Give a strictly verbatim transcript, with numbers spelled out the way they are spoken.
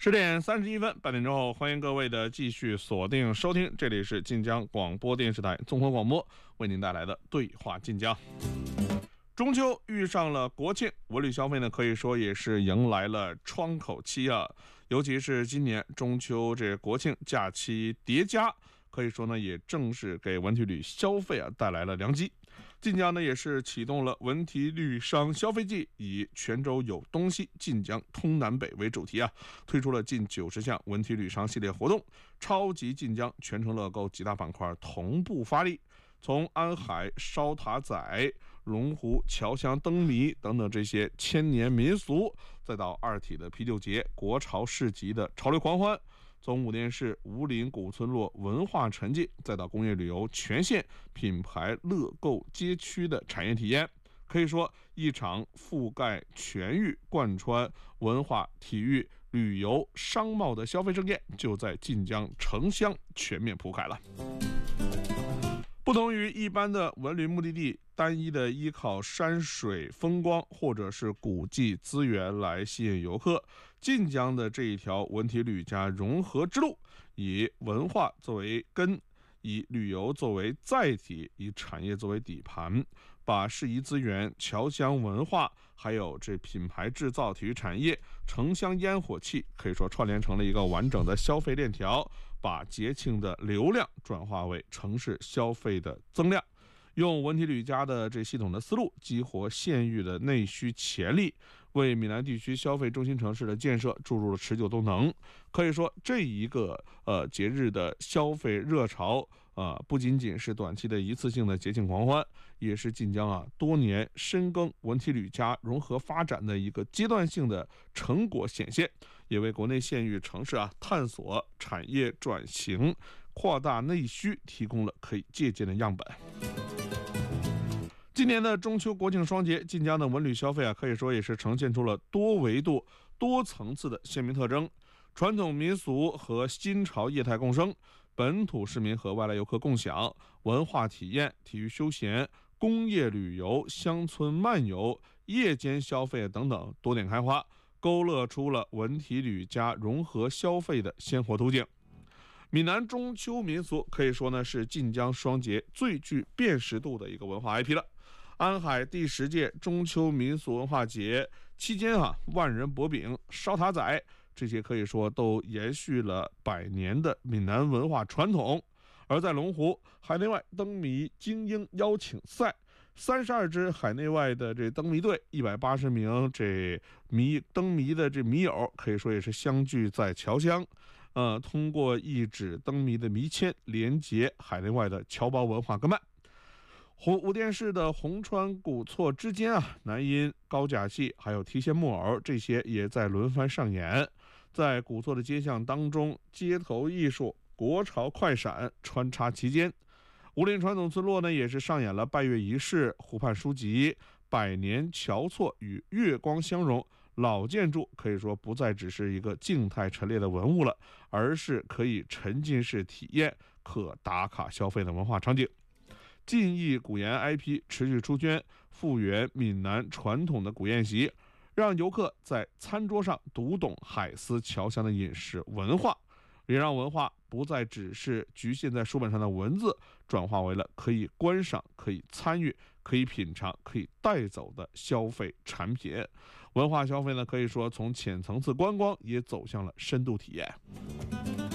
十点三十一分，半点之后，欢迎各位的继续锁定收听，这里是晋江广播电视台综合广播为您带来的对话晋江。中秋遇上了国庆，文旅消费呢可以说也是迎来了窗口期啊，尤其是今年中秋这国庆假期叠加，可以说呢也正是给文体旅消费啊带来了良机。晋江呢也是启动了文体旅商消费季，以泉州有东西，晋江通南北为主题啊，推出了近九十项文体旅商系列活动，超级晋江全程乐购几大板块同步发力。从安海烧塔仔、龙湖侨乡灯谜等等这些千年民俗，再到二体的啤酒节、国潮市集的潮流狂欢，从五店市吴林古村落文化沉浸，再到工业旅游全线品牌乐购街区的产业体验，可以说一场覆盖全域、贯穿文化、体育、旅游、商贸的消费盛宴就在晋江城乡全面铺开了。不同于一般的文旅目的地，单一的依靠山水风光或者是古迹资源来吸引游客，晋江的这一条文体旅加融合之路，以文化作为根，以旅游作为载体，以产业作为底盘，把适宜资源、侨乡文化，还有这品牌制造、体育产业、城乡烟火气，可以说串联成了一个完整的消费链条，把节庆的流量转化为城市消费的增量。用文体旅家的这系统的思路，激活县域的内需潜力，为闽南地区消费中心城市的建设注入了持久动能。可以说，这一个呃节日的消费热潮，呃，不仅仅是短期的一次性的节庆狂欢，也是晋江啊多年深耕文体旅家融合发展的一个阶段性的成果显现，也为国内县域城市啊探索产业转型、扩大内需提供了可以借鉴的样本。今年的中秋国庆双节，晋江的文旅消费啊，可以说也是呈现出了多维度、多层次的鲜明特征。传统民俗和新潮业态共生，本土市民和外来游客共享，文化体验、体育休闲、工业旅游、乡村漫游、夜间消费等等多点开花，勾勒出了文体旅加融合消费的鲜活图景。闽南中秋民俗可以说呢是晋江双节最具辨识度的一个文化 I P 了。安海第十届中秋民俗文化节期间啊，万人博饼、烧塔仔这些可以说都延续了百年的闽南文化传统。而在龙湖，海内外灯谜精英邀请赛，三十二支海内外的这灯谜队，一百八十名这谜灯谜的这谜友，可以说也是相聚在侨乡。呃，通过一纸灯谜的谜签，连接海内外的侨胞文化根脉。红五店市的红川古厝之间啊，南音、高甲戏还有提线木偶这些也在轮番上演。在古厝的街巷当中，街头艺术、国潮快闪穿插其间。武林传统村落呢，也是上演了拜月仪式、湖畔书籍、百年樵厝与月光相融。老建筑可以说不再只是一个静态陈列的文物了，而是可以沉浸式体验、可打卡消费的文化场景。晋艺古言 I P 持续出圈，复原闽南传统的古宴席，让游客在餐桌上读懂海丝侨乡的饮食文化，也让文化不再只是局限在书本上的文字，转化为了可以观赏、可以参与、可以品尝、可以带走的消费产品。文化消费呢，可以说从浅层次观光也走向了深度体验。